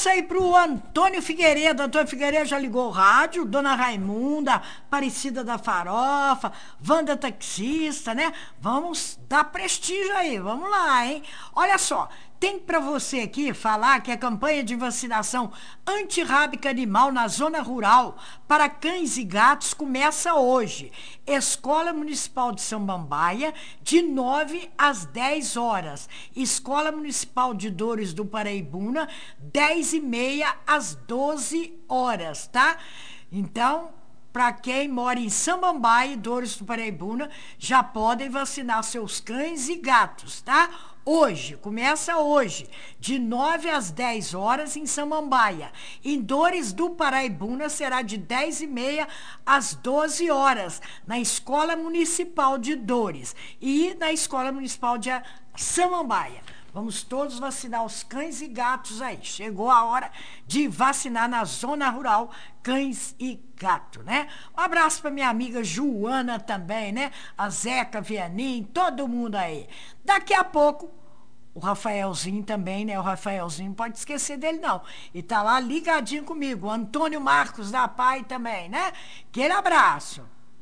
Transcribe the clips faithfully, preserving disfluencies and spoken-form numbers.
abraço aí pro Antônio Figueiredo. Antônio Figueiredo já ligou o rádio, Dona Raimunda, Aparecida da Farofa, Wanda Taxista, né? Vamos dar prestígio aí, vamos lá, hein? Olha só, tem para você aqui falar que a campanha de vacinação antirrábica animal na zona rural para cães e gatos começa hoje. Escola Municipal de Samambaia, de nove às dez horas. Escola Municipal de Dores do Paraibuna, dez e meia às doze horas, tá? Então, para quem mora em Samambaia e Dores do Paraibuna, já podem vacinar seus cães e gatos, tá? Hoje, começa hoje, de nove às dez horas em Samambaia. Em Dores do Paraibuna será de dez e meia às doze horas, na Escola Municipal de Dores e na Escola Municipal de Samambaia. Vamos todos vacinar os cães e gatos aí. Chegou a hora de vacinar na zona rural cães e gato, né? Um abraço para minha amiga Joana também, né? A Zeca, Vianim, todo mundo aí. Daqui a pouco, o Rafaelzinho também, né? O Rafaelzinho, não pode esquecer dele, não. E tá lá ligadinho comigo. O Antônio Marcos da Pai também, né? Aquele abraço.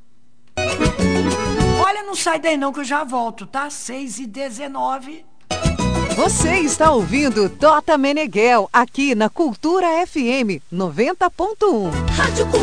Olha, não sai daí não que eu já volto, tá? seis e dezenove. Você está ouvindo Tota Meneghel, aqui na Cultura F M noventa ponto um. Rádio